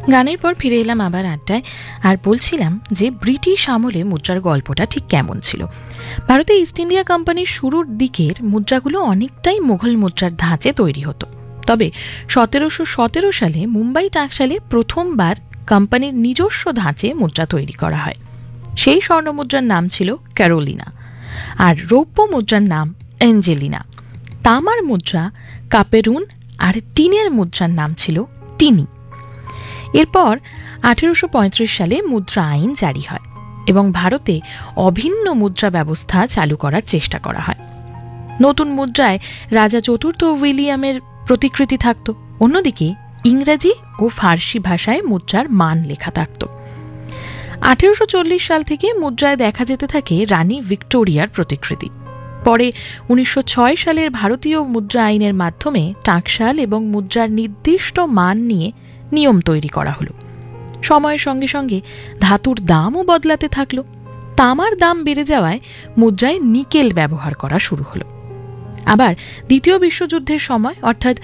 গানের পর ফিরে এলাম আবার আড্ডায়, আর বলছিলাম যে ব্রিটিশ আমলে মুদ্রার গল্পটা ঠিক কেমন ছিল। ভারতে ইস্ট ইন্ডিয়া কোম্পানির শুরুর দিকের মুদ্রাগুলো অনেকটাই মুঘল মুদ্রার ধাঁচে তৈরি হতো। তবে 1717 সালে মুম্বাই টাকশালে প্রথমবার কোম্পানির নিজস্ব ধাঁচে মুদ্রা তৈরি করা হয়। সেই স্বর্ণমুদ্রার নাম ছিল ক্যারোলিনা, আর রৌপ্য মুদ্রার নাম অ্যাঞ্জেলিনা। তামার মুদ্রা কাপেরুন, আর টিনের মুদ্রার নাম ছিল টিনি। এরপর 1835 সালে মুদ্রা আইন জারি হয় এবং ভারতে অভিন্ন মুদ্রা ব্যবস্থা চালু করার চেষ্টা করা হয়। নতুন মুদ্রায় রাজা চতুর্থ উইলিয়ামের প্রতিকৃতি থাকত, অন্যদিকে ইংরেজি ও ফার্সি ভাষায় মুদ্রার মান লেখা থাকত। 1840 সাল থেকে মুদ্রায় দেখা যেতে থাকে রানী ভিক্টোরিয়ার প্রতিকৃতি। পরে 1906 সালের ভারতীয় মুদ্রা আইনের মাধ্যমে টাকশাল এবং মুদ্রার নির্দিষ্ট মান নিয়ে নিয়ম তৈরি করা হলো। সময়ের সঙ্গে সঙ্গে ধাতুর দামও বদলাতে থাকলো। তামার দাম বেড়ে যাওয়ায় মুদ্রায় নিকেল ব্যবহার করা শুরু হলো। আবার দ্বিতীয় বিশ্বযুদ্ধের সময় অর্থাৎ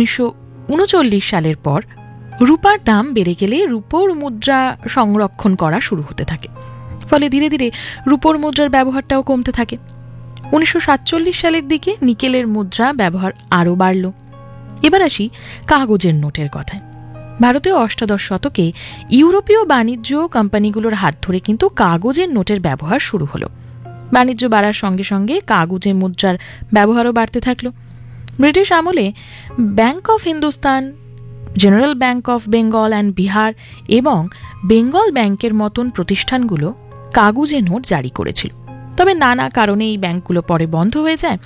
1939 সালের পর রূপার দাম বেড়ে গেলে রূপোর মুদ্রা সংরক্ষণ করা শুরু হতে থাকে। ফলে ধীরে ধীরে রূপোর মুদ্রার ব্যবহারটাও কমতে থাকে। 1947 সালের দিকে নিকেলের মুদ্রা ব্যবহার আরও বাড়ল। এবার আসি কাগজের নোটের কথায়। ভারতীয় অষ্টাদশ শতকে ইউরোপীয় বাণিজ্য কোম্পানিগুলোর হাত ধরে কিন্তু কাগজের নোটের ব্যবহার শুরু হলো। বাণিজ্য বাড়ার সঙ্গে সঙ্গে কাগজে মুদ্রার ব্যবহারও বাড়তে থাকলো। ব্রিটিশ আমলে bank of Hindustan, general bank of Bengal and Bihar এবং বেঙ্গল ব্যাংকের মতন প্রতিষ্ঠানগুলো কাগজে নোট জারি করেছিল। তবে নানা কারণে এই ব্যাংকগুলো পরে বন্ধ হয়ে যায়।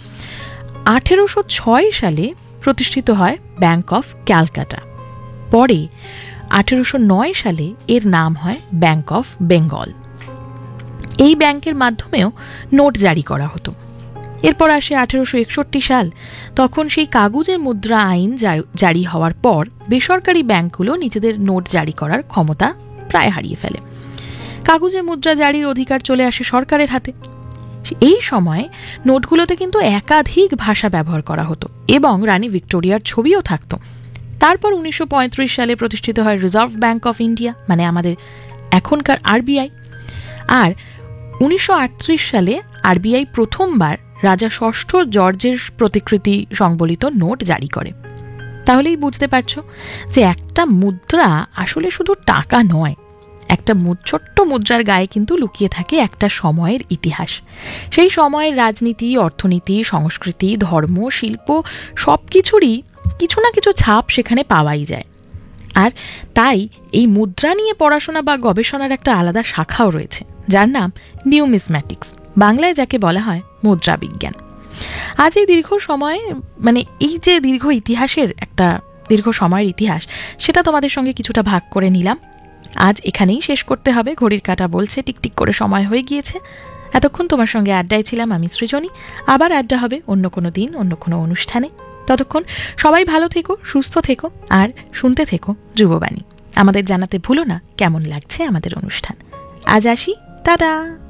1806 সালে প্রতিষ্ঠিত হয় ব্যাংক অফ ক্যালকাটা। পরে 1809 সালে এর নাম হয় ব্যাংক অফ বেঙ্গল। এই ব্যাংকের মাধ্যমেও নোট জারি করা হতো। এরপর আসে 1861 সাল। তখন সেই কাগজে মুদ্রা আইন জারি হওয়ার পর বেসরকারি ব্যাংকগুলো নিজেদের নোট জারি করার ক্ষমতা প্রায় হারিয়ে ফেলে। কাগজে মুদ্রা জারির অধিকার চলে আসে সরকারের হাতে। এই সময় নোটগুলোতে কিন্তু একাধিক ভাষা ব্যবহার করা হতো এবং রানী ভিক্টোরিয়ার ছবিও থাকতো। তারপর 1935 সালে প্রতিষ্ঠিত হয় রিজার্ভ ব্যাংক অফ ইন্ডিয়া, মানে আমাদের এখনকার আরবিআই। আর 1938 সালে আরবিআই প্রথমবার রাজা ষষ্ঠ জর্জের প্রতিকৃতি সংবলিত নোট জারি করে। তাহলেই বুঝতে পারছো যে একটা মুদ্রা আসলে শুধু টাকা নয়, একটা ছোট্ট মুদ্রার গায়ে কিন্তু লুকিয়ে থাকে একটা সময়ের ইতিহাস। সেই সময়ের রাজনীতি, অর্থনীতি, সংস্কৃতি, ধর্ম, শিল্প সবকিছুরই কিছু না কিছু ছাপ সেখানে পাওয়াই যায়। আর তাই এই মুদ্রা নিয়ে পড়াশোনা বা গবেষণার একটা আলাদা শাখাও রয়েছে, যার নাম নিউমিসম্যাটিক্স, বাংলায় যাকে বলা হয় মুদ্রা বিজ্ঞান। আজ এই দীর্ঘ সময়, মানে এই যে দীর্ঘ ইতিহাসের একটা দীর্ঘ সময়ের ইতিহাস, সেটা তোমাদের সঙ্গে কিছুটা ভাগ করে নিলাম। আজ এখানেই শেষ করতে হবে, ঘড়ির কাঁটা বলছে টিকটিক করে সময় হয়ে গিয়েছে। এতক্ষণ তোমার সঙ্গে আড্ডায় ছিলাম আমি সৃজনী। আবার আড্ডা হবে অন্য কোনো দিন, অন্য কোনো অনুষ্ঠানে। ততক্ষণ সবাই ভালো থেকো, সুস্থ থেকো, আর শুনতে থেকো যুববাণী। আমাদের জানাতে ভুলো না কেমন লাগছে আমাদের অনুষ্ঠান। আজ আসি, টাটা।